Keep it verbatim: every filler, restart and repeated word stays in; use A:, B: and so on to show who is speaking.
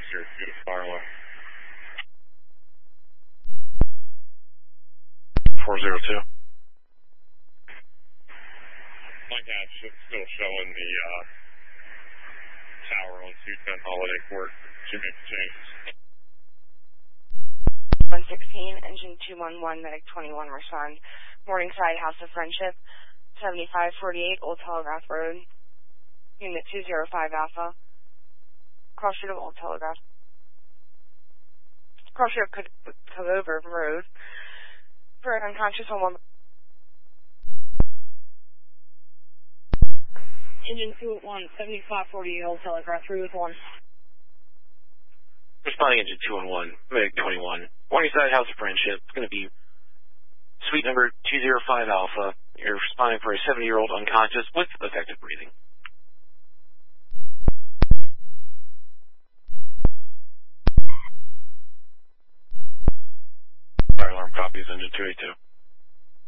A: zero two to fire alarm.
B: four zero two.
A: Mike Hatch, it's still showing the uh, tower on two ten Holiday Court. Should make the changes.
C: one sixteen, engine two one one, medic twenty-one, respond. Morningside, House of Friendship, seventy-five forty-eight, Old Telegraph Road, unit two zero five Alpha. Crossroad of Old Telegraph. Crossroad could come over road. For an unconscious on one. Engine two oh one, seventy-five forty-eight, Old Telegraph, three with one.
B: Responding engine two one one, medic twenty-one. Morningside, House of Friendship. It's going to be suite number two zero five Alpha. You're responding for a seventy-year-old unconscious with effective breathing. Fire alarm copies, engine two eighty-two.